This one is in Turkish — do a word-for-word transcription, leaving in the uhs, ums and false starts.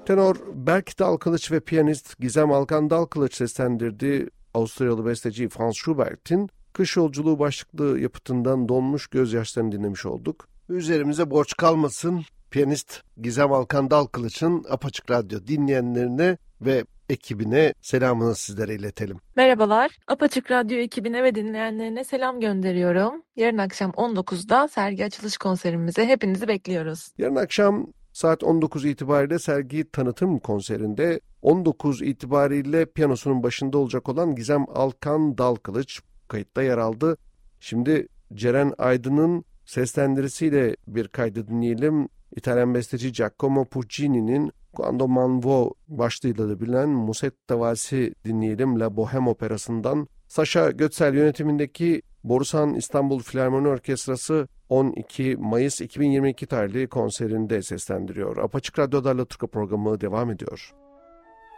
Tenor Berk Dalkılıç ve piyanist Gizem Alkan Dalkılıç seslendirdiği Avusturyalı besteci Franz Schubert'in Kış Yolculuğu başlıklı yapıtından Donmuş Gözyaşlarını dinlemiş olduk. Üzerimize borç kalmasın piyanist Gizem Alkan Dalkılıç'ın Apaçık Radyo dinleyenlerine ve ekibine selamını sizlere iletelim. Merhabalar, Apaçık Radyo ekibine ve dinleyenlerine selam gönderiyorum. Yarın akşam on dokuzda sergi açılış konserimize hepinizi bekliyoruz. Yarın akşam saat on dokuz itibariyle sergi tanıtım konserinde on dokuz itibariyle piyanosunun başında olacak olan Gizem Alkan Dalkılıç kayıtta yer aldı. Şimdi Ceren Aydın'ın seslendirisiyle bir kaydı dinleyelim. İtalyan besteci Giacomo Puccini'nin Quando Man Vo başlığıyla da bilinen Musetta Valsi dinleyelim La Bohème Operası'ndan. Saşa Götsel yönetimindeki Borusan İstanbul Filarmoni Orkestrası on iki Mayıs iki bin yirmi iki tarihli konserinde seslendiriyor. Apaçık Radyo'da Alaturka programı devam ediyor.